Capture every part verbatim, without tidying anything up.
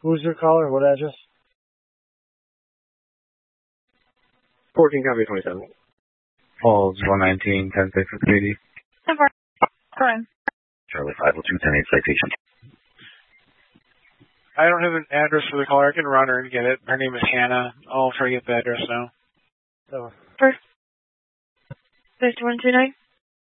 Who's your caller? What address? fourteen, copy twenty-seven. Falls, one nineteen, ten six eighty. ten four. Correct. Charlie five oh two, ten eight citation. I don't have an address for the caller. I can run her and get it. Her name is Hannah. I'll try to get the address now. So. First. fifty-one two nine.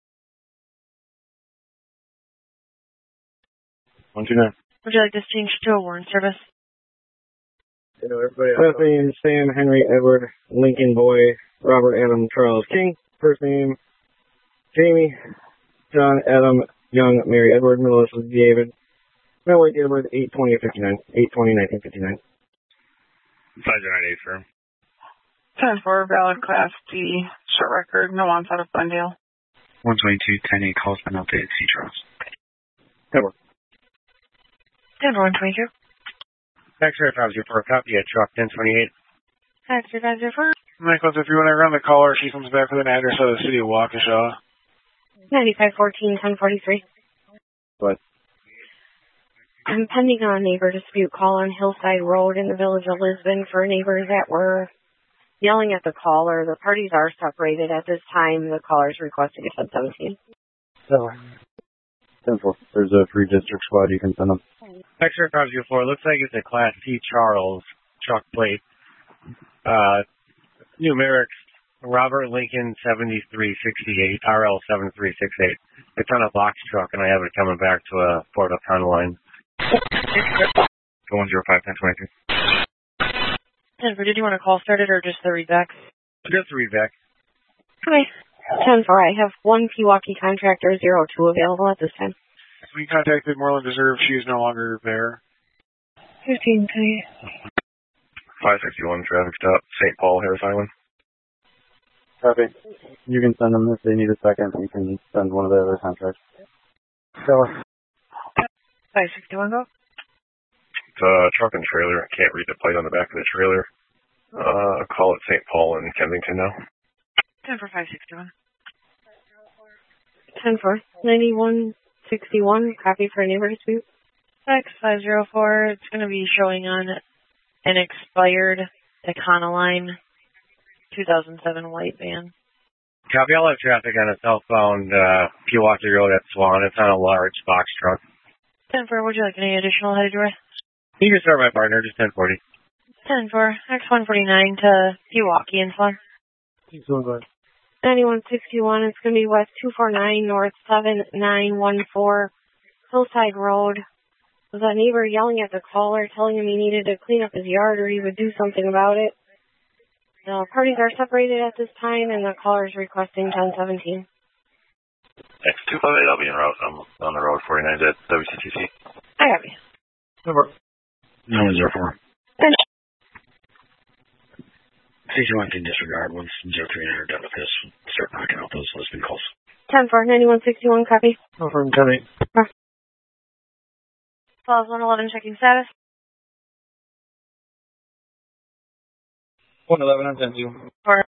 one two nine. Would you like this changed to a warrant service? You know, everybody else. Last name, Sam, Henry, Edward, Lincoln, Boy, Robert, Adam, Charles, King. First name, Jamie, John, Adam, Young, Mary, Edward, middle initials, David. Middle weight, date of birth, eight twenty fifty-nine. eight twenty nineteen fifty-nine. five zero nine eight, firm. ten four, valid class D, short record, no wants out of Glendale. one twenty-two, ten eight, calls been updated, C Charles. ten four. ten four, one twenty-two. X-ray five zero four, copy at truck ten twenty-eight. X-ray five zero four. Michael, if you want to run the caller, she comes back with an address of the city of Waukesha. ninety-five fourteen, ten forty-three. What? I'm pending on a neighbor dispute call on Hillside Road in the village of Lisbon for neighbors that were yelling at the caller. The parties are separated at this time. The caller is requesting a ten seventeen. So, ten four. There's a free district squad. You can send them. X-ray five zero four. Looks like it's a Class C Charles truck plate. Uh, numerics, Robert Lincoln seventy-three sixty-eight, R L seven three six eight. It's on a box truck, and I have it coming back to a Port O'Connell line. one zero five, ten twenty-three. Denver, did you want a call started or just the readback? Just the readback. Okay. ten four, I have one Pewaukee contractor zero two available at this time. We contacted Moreland Reserve. She is no longer there. fifteen, three. five sixty-one, traffic stop, Saint Paul, Harris Island. Copy. You can send them if they need a second. You can send one of the other contracts. So, five sixty-one, go. It's a truck and trailer. I can't read the plate on the back of the trailer. Uh, I'll call it Saint Paul in Kensington now. ten four, five sixty-one. ten four, ninety-one sixty-one, copy for a neighbor dispute. X five zero four, it's going to be showing on an expired Econoline two thousand seven white van. copy. I'll have traffic on a southbound uh, Pewaukee Road at Swan. It's on a large box truck. ten four, would you like any additional headed door? You can start my partner, just ten forty. ten four, X one forty-nine to Pewaukee and Swan. ninety-one sixty-one, it's going to be west two forty-nine, north seven nine one four, Hillside Road. Was that neighbor yelling at the caller, telling him he needed to clean up his yard or he would do something about it? The parties are separated at this time, and the caller is requesting ten seventeen. X two five eight, I'll be en route. I'm on the road, forty-nine at W C T C. I got you. Over. one zero four. And Station one can disregard. Once zero three nine are done with this, start knocking out those Lisbon calls. ten four, ninety-one sixty-one, copy. Over ten eight. Falls one eleven, checking status. one eleven, I'm ten two. Four.